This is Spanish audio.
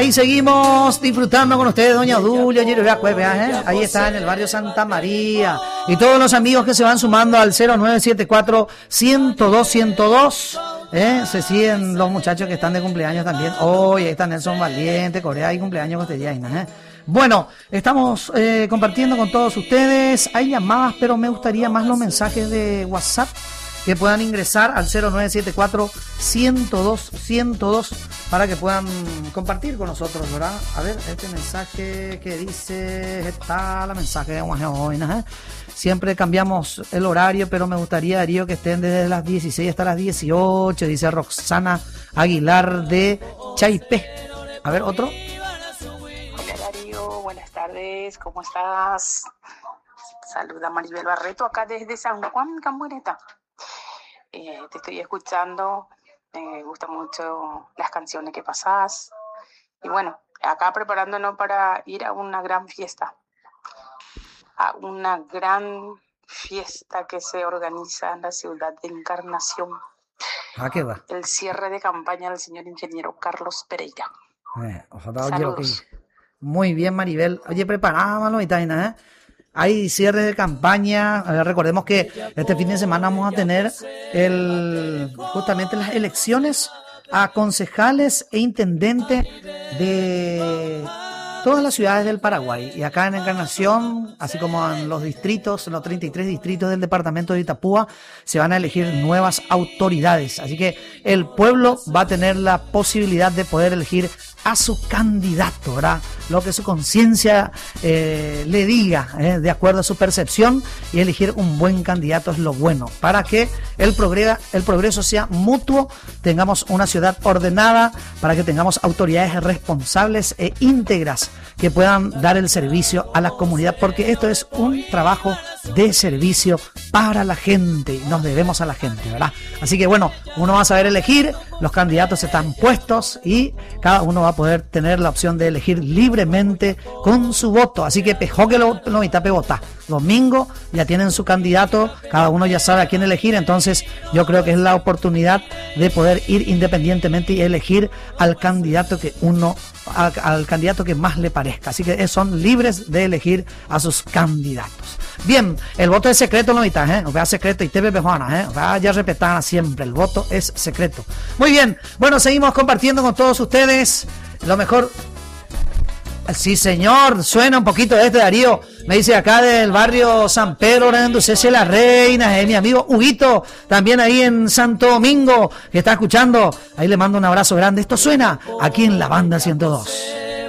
Y seguimos disfrutando con ustedes, doña Dulia, ahí está en el barrio Santa María. Y todos los amigos que se van sumando al 0974-102-102. Se siguen los muchachos que están de cumpleaños también. Hoy está Nelson Valiente, Corea y cumpleaños con ustedes. Bueno, estamos compartiendo con todos ustedes. Hay llamadas, pero me gustaría más los mensajes de WhatsApp que puedan ingresar al 0974-102-102 para que puedan compartir con nosotros, ¿verdad? A ver, este mensaje que dice, está la mensaje de hoy, ¿no? Siempre cambiamos el horario, pero me gustaría, Darío, que estén desde las 16 hasta las 18, dice Roxana Aguilar de Chaipé. A ver, otro. Hola Darío, buenas tardes, ¿cómo estás? Saluda Maribel Barreto acá desde San Juan, Cambureta. Te estoy escuchando, me gustan mucho las canciones que pasás. Y bueno, acá preparándonos para ir a una gran fiesta. A una gran fiesta que se organiza en la ciudad de Encarnación. ¿Qué va? El cierre de campaña del señor ingeniero Carlos Pereira. Saludos. Muy bien, Maribel. Oye, preparámoslo y tal, Hay cierre de campaña. Recordemos que este fin de semana vamos a tener justamente las elecciones a concejales e intendentes de todas las ciudades del Paraguay. Y acá en Encarnación, así como en los distritos, en los 33 distritos del departamento de Itapúa, se van a elegir nuevas autoridades. Así que el pueblo va a tener la posibilidad de poder elegir a su candidato, ¿verdad? Lo que su conciencia le diga, de acuerdo a su percepción, y elegir un buen candidato es lo bueno, para que el progreso sea mutuo, tengamos una ciudad ordenada, para que tengamos autoridades responsables e íntegras que puedan dar el servicio a la comunidad, porque esto es un trabajo de servicio para la gente, y nos debemos a la gente, ¿verdad? Así que bueno, uno va a saber elegir, los candidatos están puestos y cada uno va a poder tener la opción de elegir libremente con su voto. Así que pejó que lo mitad vota. Domingo ya tienen su candidato, cada uno ya sabe a quién elegir, entonces yo creo que es la oportunidad de poder ir independientemente y elegir al candidato al candidato que más le parezca. Así que son libres de elegir a sus candidatos. Bien, el voto es secreto, no mitad, o sea, secreto y TV Juana, vaya respetada siempre, el voto es secreto. Muy bien, bueno, seguimos compartiendo con todos ustedes lo mejor. Sí, señor, suena un poquito de Darío. Me dice acá del barrio San Pedro, Cese la Reina, mi amigo Huguito, también ahí en Santo Domingo, que está escuchando. Ahí le mando un abrazo grande. Esto suena aquí en la Banda 102.